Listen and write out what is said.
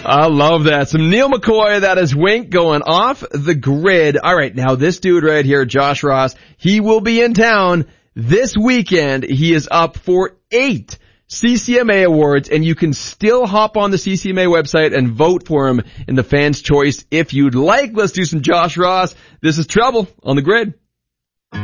I love that. Some Neil McCoy, that is Wink going off the grid. All right, now this dude right here, Josh Ross, he will be in town this weekend. He is up for 8 CCMA awards, and you can still hop on the CCMA website and vote for him in the Fans' Choice if you'd like. Let's do some Josh Ross. This is Trouble on the Grid.